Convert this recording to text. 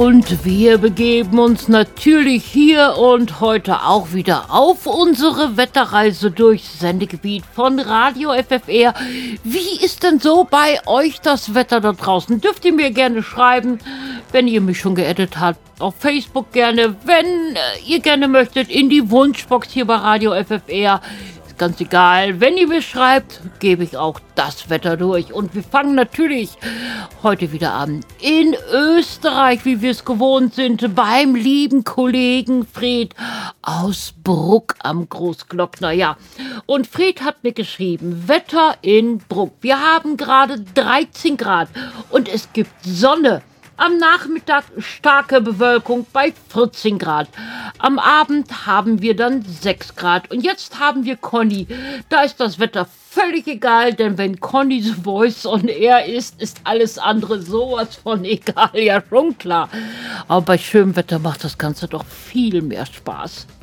Und wir begeben uns natürlich hier und heute auch wieder auf unsere Wetterreise durchs Sendegebiet von Radio FFR. Wie ist denn so bei euch das Wetter da draußen? Dürft ihr mir gerne schreiben, wenn ihr mich schon geaddet habt. Auf Facebook gerne, wenn ihr gerne möchtet, in die Wunschbox hier bei Radio FFR. Ganz egal, wenn ihr mir schreibt, gebe ich auch das Wetter durch. Und wir fangen natürlich heute wieder an in Österreich, wie wir es gewohnt sind, beim lieben Kollegen Fred aus Bruck am Großglockner. Ja, und Fred hat mir geschrieben, Wetter in Bruck. Wir haben gerade 13 Grad und es gibt Sonne. Am Nachmittag starke Bewölkung bei 14 Grad. Am Abend haben wir dann 6 Grad. Und jetzt haben wir Conny. Da ist das Wetter völlig egal, denn wenn Conny The Voice on Air ist alles andere sowas von egal. Ja, schon klar. Aber bei schönem Wetter macht das Ganze doch viel mehr Spaß.